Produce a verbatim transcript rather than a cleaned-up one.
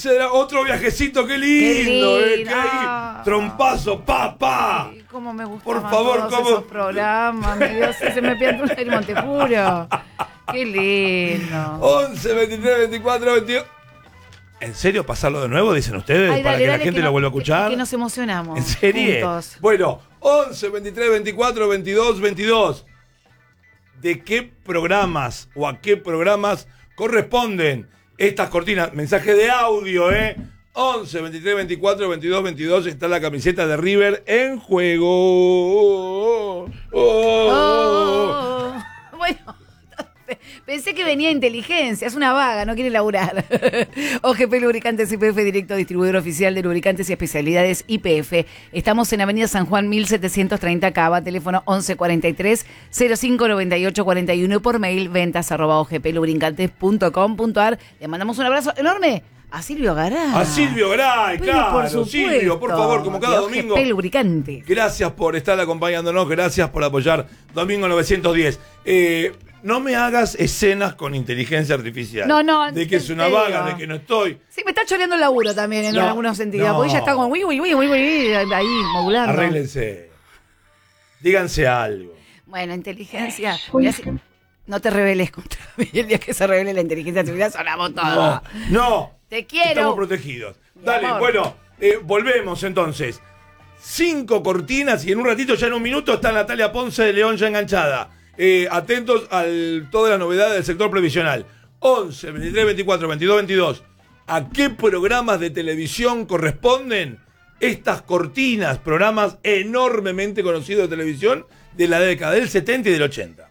once de la... Otro viajecito, qué lindo. Qué Eh, lindo. que ahí, trompazo, pa, pa. Sí, cómo me gustan Por favor, todos cómo... esos programas, mi Dios, se me pierde un lágrima, te juro. Qué lindo. once, veintitrés, veinticuatro, veintidós. ¿En serio pasarlo de nuevo, dicen ustedes? Ay, para dale, que dale, la gente que lo no- vuelva a que- escuchar. Que nos emocionamos. ¿En serio? Juntos. Bueno, once, veintitrés, veinticuatro, veintidós, veintidós. ¿De qué programas o a qué programas corresponden estas cortinas? Mensaje de audio, ¿eh? once, veintitrés, veinticuatro, veintidós, veintidós. Está la camiseta de River en juego. Oh, oh, oh. Oh, bueno, pensé que venía inteligencia, es una vaga, no quiere laburar. O G P Lubricantes Y P F, directo distribuidor oficial de lubricantes y especialidades Y P F. Estamos en Avenida San Juan mil setecientos treinta Cava, teléfono once cuarenta y tres cero cinco noventa y ocho cuarenta y uno, por mail ventas arroba o g p lubricantes punto com punto a r. Le mandamos un abrazo enorme a Silvio Garay. A Silvio Garay, Pero claro. por supuesto, Silvio, por favor, como cada de domingo. O G P Lubricantes. Gracias por estar acompañándonos, gracias por apoyar Domingo novecientos diez. Eh, no me hagas escenas con inteligencia artificial. No, no, De que es una te vaga, digo. de que no estoy. Sí, me está choreando el laburo también en No, algunos sentidos. no. Porque ella está como uy, uy, uy, uy, uy, ahí, modulando. Arréglense. Díganse algo. Bueno, inteligencia. Mirá si- no te rebeles contra mí. El día que se revele la inteligencia artificial, sonamos todos. No, no. Te quiero. Estamos protegidos. Mi Dale, amor. bueno, eh, volvemos entonces. Cinco cortinas y en un ratito, ya en un minuto, está Natalia Ponce de León ya enganchada. Eh, atentos a todas las novedades del sector previsional. once, veintitrés, veinticuatro, veintidós, veintidós. ¿A qué programas de televisión corresponden estas cortinas? Programas enormemente conocidos de televisión de la década del setenta y del ochenta.